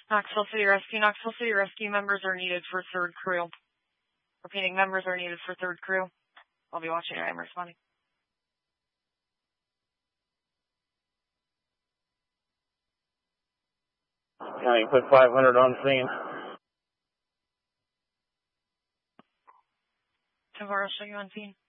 Knoxville City Rescue. Knoxville City Rescue members are needed for third crew. Repeating, members are needed for third crew. I'll be watching. I am responding. County, put 500 on scene. Tomorrow, I'll show you on scene.